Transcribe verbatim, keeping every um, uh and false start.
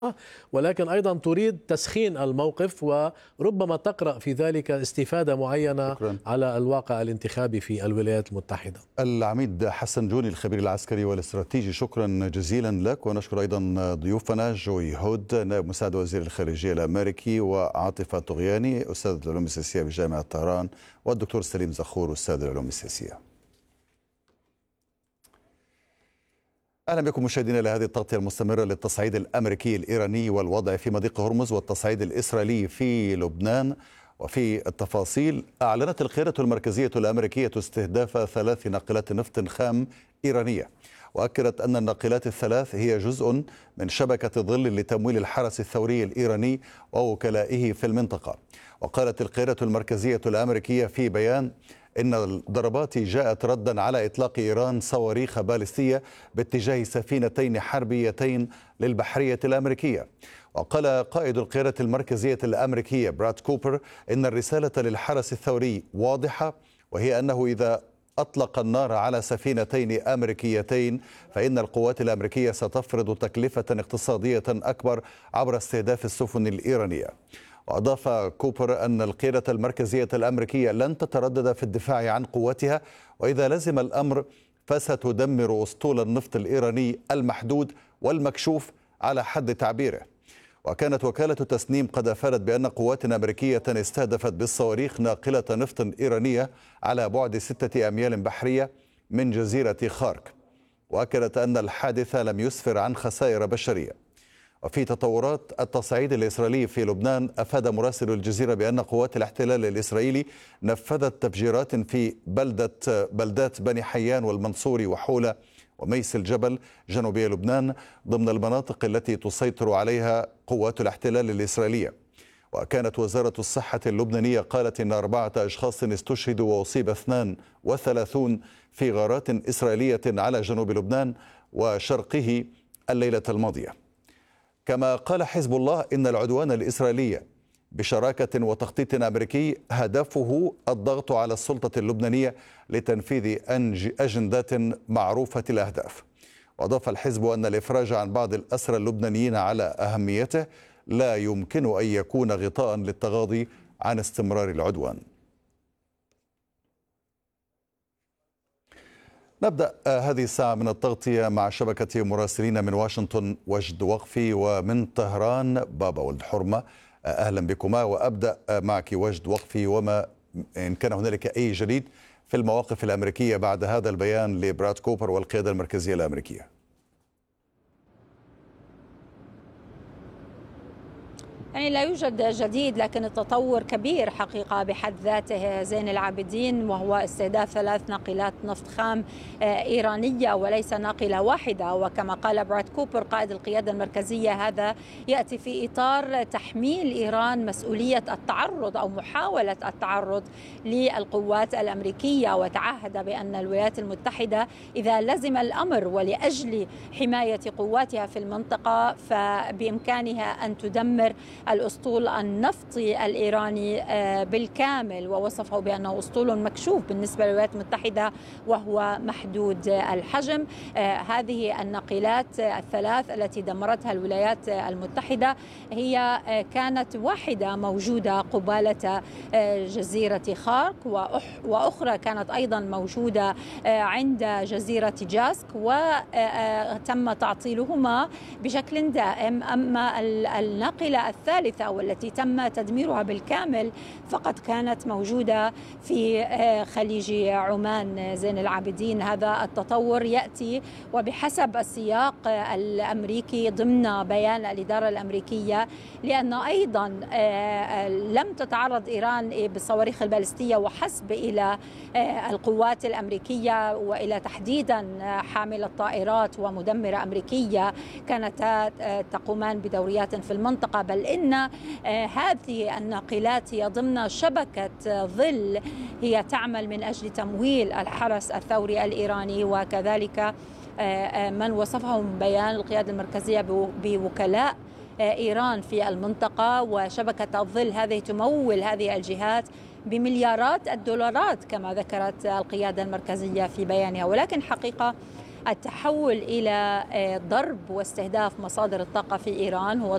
ولكن أيضا تريد تسخين الموقف، وربما تقرأ في ذلك استفادة معينة شكرا. على الواقع الانتخابي في الولايات المتحدة. العميد حسن جوني الخبير العسكري والاستراتيجي، شكرا جزيلا لك. ونشكر أيضا ضيوفنا جوي هود نائب مساعد وزير الخارجية الأمريكي، وعاطفة طغياني أستاذ العلوم السياسية بجامعة طهران، والدكتور سليم زخور أستاذ العلوم السياسية. أهلا بكم مشاهدينا لهذه التغطية المستمرة للتصعيد الأمريكي الإيراني والوضع في مضيق هرمز والتصعيد الإسرائيلي في لبنان. وفي التفاصيل، أعلنت القيادة المركزية الأمريكية استهداف ثلاث ناقلات نفط خام إيرانية، وأكدت أن الناقلات الثلاث هي جزء من شبكة ظل لتمويل الحرس الثوري الإيراني ووكلائه في المنطقة. وقالت القيادة المركزية الأمريكية في بيان إن الضربات جاءت ردا على إطلاق إيران صواريخ باليستية باتجاه سفينتين حربيتين للبحرية الأمريكية. وقال قائد القيادة المركزية الأمريكية براد كوبر إن الرسالة للحرس الثوري واضحة، وهي أنه إذا أطلق النار على سفينتين أمريكيتين فإن القوات الأمريكية ستفرض تكلفة اقتصادية أكبر عبر استهداف السفن الإيرانية. وأضاف كوبر أن القيادة المركزية الأمريكية لن تتردد في الدفاع عن قوتها، وإذا لزم الأمر فستدمر أسطول النفط الإيراني المحدود والمكشوف على حد تعبيره. وكانت وكالة تسنيم قد أفادت بأن قوات أمريكية استهدفت بالصواريخ ناقلة نفط إيرانية على بعد ستة أميال بحرية من جزيرة خارك، وأكدت أن الحادث لم يسفر عن خسائر بشرية. وفي تطورات التصعيد الإسرائيلي في لبنان، أفاد مراسل الجزيرة بأن قوات الاحتلال الإسرائيلي نفذت تفجيرات في بلدة بلدات بني حيان والمنصوري وحولة وميس الجبل جنوبي لبنان ضمن المناطق التي تسيطر عليها قوات الاحتلال الإسرائيلية. وكانت وزارة الصحة اللبنانية قالت إن أربعة أشخاص استشهدوا وأصيب اثنان وثلاثون في غارات إسرائيلية على جنوب لبنان وشرقه الليلة الماضية. كما قال حزب الله إن العدوان الإسرائيلي بشراكة وتخطيط أمريكي هدفه الضغط على السلطة اللبنانية لتنفيذ أجندات معروفة الأهداف. وأضاف الحزب أن الإفراج عن بعض الأسرى اللبنانيين على أهميته لا يمكن أن يكون غطاء للتغاضي عن استمرار العدوان. نبدأ هذه الساعة من التغطية مع شبكة مراسلين من واشنطن وجد وقفي، ومن طهران بابا ولد حرمة. أهلا بكما، وأبدأ معك وجد وقفي، وما إن كان هنالك أي جديد في المواقف الأمريكية بعد هذا البيان لبراد كوبر والقيادة المركزية الأمريكية. يعني لا يوجد جديد، لكن التطور كبير حقيقة بحد ذاته زين العابدين، وهو استهداف ثلاث ناقلات نفط خام إيرانية وليس ناقلة واحدة. وكما قال براد كوبر قائد القيادة المركزية، هذا يأتي في إطار تحميل إيران مسؤولية التعرض أو محاولة التعرض للقوات الأمريكية، وتعهد بأن الولايات المتحدة إذا لزم الأمر ولأجل حماية قواتها في المنطقة فبإمكانها أن تدمر الأسطول النفطي الإيراني بالكامل، ووصفه بأنه أسطول مكشوف بالنسبة للولايات المتحدة وهو محدود الحجم. هذه الناقلات الثلاث التي دمرتها الولايات المتحدة هي كانت واحدة موجودة قبالة جزيرة خارك، وأخرى كانت أيضا موجودة عند جزيرة جاسك، وتم تعطيلهما بشكل دائم. أما الناقلة الثالثة والتي تم تدميرها بالكامل فقد كانت موجودة في خليج عمان زين العابدين. هذا التطور يأتي وبحسب السياق الأمريكي ضمن بيان الإدارة الأمريكية، لأن أيضا لم تتعرض إيران بالصواريخ البالستية وحسب إلى القوات الأمريكية، وإلى تحديدا حاملة طائرات ومدمرة أمريكية كانتا تقومان بدوريات في المنطقة، بل إن هذه الناقلات هي ضمن شبكة ظل هي تعمل من أجل تمويل الحرس الثوري الإيراني، وكذلك من وصفهم بيان القيادة المركزية بوكلاء إيران في المنطقة. وشبكة الظل هذه تمول هذه الجهات بمليارات الدولارات كما ذكرت القيادة المركزية في بيانها. ولكن حقيقة التحول إلى ضرب واستهداف مصادر الطاقة في إيران هو